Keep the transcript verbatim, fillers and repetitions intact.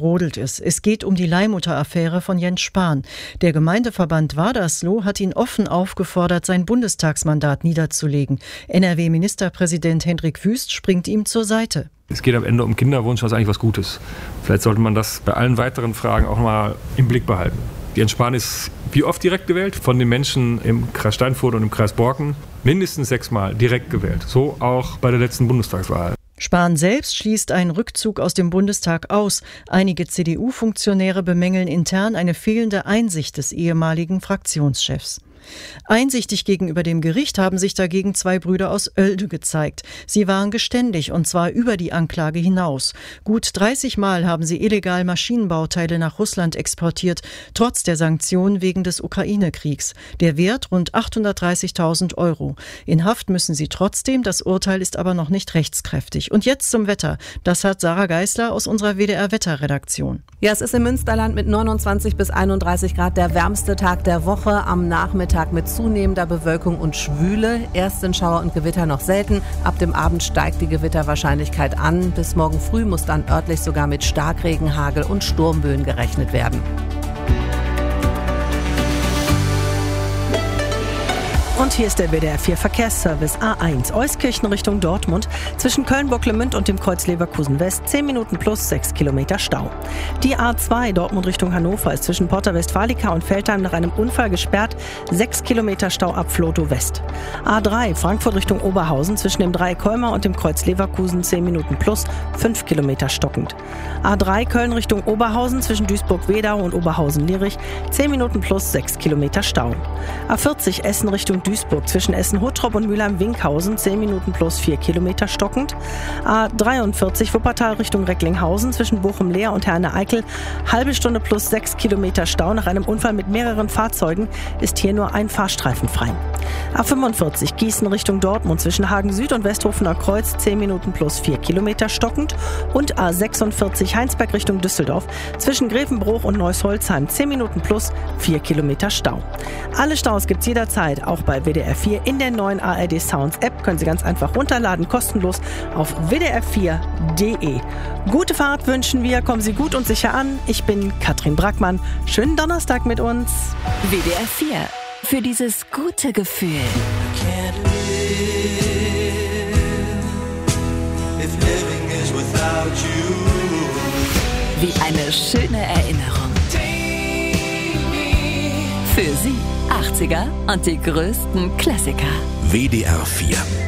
brodelt es. Es geht um die Leihmutter-Affäre von Jens Spahn. Der Gemeindeverband Wadersloh hat ihn offen aufgefordert, sein Bundestagsmandat niederzulegen. N R W-Ministerpräsident Hendrik Wüst springt ihm zur Seite. Es geht am Ende um Kinderwunsch, was eigentlich was Gutes. Vielleicht sollte man das bei allen weiteren Fragen auch mal im Blick behalten. Jens Spahn ist wie oft direkt gewählt, von den Menschen im Kreis Steinfurt und im Kreis Borken mindestens sechsmal direkt gewählt. So auch bei der letzten Bundestagswahl. Spahn selbst schließt einen Rückzug aus dem Bundestag aus. Einige C D U-Funktionäre bemängeln intern eine fehlende Einsicht des ehemaligen Fraktionschefs. Einsichtig gegenüber dem Gericht haben sich dagegen zwei Brüder aus Oelde gezeigt. Sie waren geständig, und zwar über die Anklage hinaus. Gut dreißig Mal haben sie illegal Maschinenbauteile nach Russland exportiert, trotz der Sanktionen wegen des Ukraine-Kriegs. Der Wert rund achthundertdreißigtausend Euro. In Haft müssen sie trotzdem, das Urteil ist aber noch nicht rechtskräftig. Und jetzt zum Wetter. Das hat Sarah Geisler aus unserer W D R-Wetterredaktion. Ja, es ist im Münsterland mit neunundzwanzig bis einunddreißig Grad der wärmste Tag der Woche. Am Nachmittag mit zunehmender Bewölkung und Schwüle. Erst sind Schauer und Gewitter noch selten. Ab dem Abend steigt die Gewitterwahrscheinlichkeit an. Bis morgen früh muss dann örtlich sogar mit Starkregen, Hagel und Sturmböen gerechnet werden. Und hier ist der W D R vier Verkehrsservice A eins. Euskirchen Richtung Dortmund. Zwischen Köln-Bocklemünd und dem Kreuz Leverkusen West zehn Minuten plus sechs Kilometer Stau. Die A zwei Dortmund Richtung Hannover ist zwischen Porta Westfalica und Veltheim nach einem Unfall gesperrt. sechs Kilometer Stau ab Vlotho West. A drei Frankfurt Richtung Oberhausen zwischen dem Dreieck Kolmar und dem Kreuz Leverkusen zehn Minuten plus fünf Kilometer stockend. A drei Köln Richtung Oberhausen zwischen Duisburg-Wedau und Oberhausen-Lierich zehn Minuten plus sechs Kilometer Stau. A vierzig Essen Richtung Duisburg zwischen Essen-Huttrop und Mülheim-Winkhausen zehn Minuten plus vier Kilometer stockend. A dreiundvierzig Wuppertal Richtung Recklinghausen zwischen Bochum-Leer und Herne-Eickel halbe Stunde plus sechs Kilometer Stau. Nach einem Unfall mit mehreren Fahrzeugen ist hier nur ein Fahrstreifen frei. A fünfundvierzig Gießen Richtung Dortmund zwischen Hagen Süd und Westhofener Kreuz zehn Minuten plus vier Kilometer stockend. Und A sechsundvierzig Heinsberg Richtung Düsseldorf zwischen Grevenbruch und Neuss-Holzheim zehn Minuten plus vier Kilometer Stau. Alle Staus gibt's jederzeit, auch bei W D R vier in der neuen A R D Sounds App. Können Sie ganz einfach runterladen, kostenlos auf w d r vier punkt d e. Gute Fahrt wünschen wir, kommen Sie gut und sicher an. Ich bin Katrin Brackmann. Schönen Donnerstag mit uns. W D R vier. Für dieses gute Gefühl. Wie eine schöne Erinnerung. Für Sie achtziger und die größten Klassiker. W D R vier.